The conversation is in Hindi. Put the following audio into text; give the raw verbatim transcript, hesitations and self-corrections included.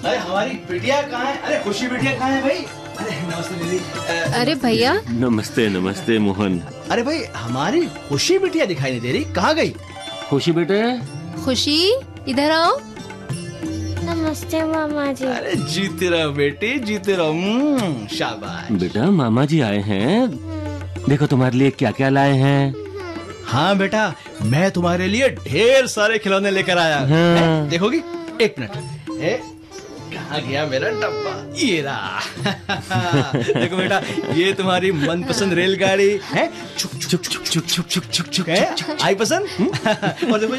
अरे हमारी बिटिया कहाँ है? अरे खुशी बिटिया कहाँ है भाई? अरे नमस्ते दीदी। अरे भैया। नमस्ते नमस्ते मोहन। अरे भाई हमारी खुशी बिटिया दिखाई नहीं दे रही, कहाँ गई? खुशी बेटे। खुशी इधर आओ। नमस्ते मामा जी। अरे जीते रहो बेटी, जीते रहो। शाबाश। बेटा मामा जी आए हैं, देखो तुम्हारे लिए क्या क्या लाए हैं। हाँ बेटा, मैं तुम्हारे लिए ढेर सारे खिलौने लेकर आया। हाँ। देखोगी? एक मिनट। ए, कहाँ गया मेरा डब्बा? ये रहा। देखो बेटा, ये तुम्हारी मनपसंद रेलगाड़ी है। छुक छुक छुक छुक छुक छुक छुक छुक है, आई पसंद? और देखो